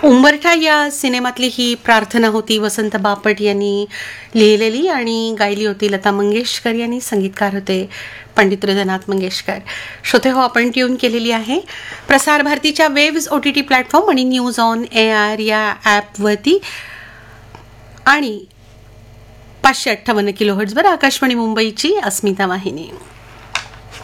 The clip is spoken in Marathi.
उंबरठा या सिनेमातली ही प्रार्थना होती वसंत बापट यांनी लिहिलेली आणि गायली होती लता मंगेशकर यांनी. संगीतकार होते पंडित हृदयनाथ मंगेशकर. श्रोते हो, आपण ट्यून केलेली आहे प्रसार भारतीच्या वेव्ज OTT प्लॅटफॉर्म आणि न्यूज ऑन एआर या ॲपवरती आणि 558 किलोहर्ट्झवर आकाशवाणी मुंबईची अस्मिता वाहिनी.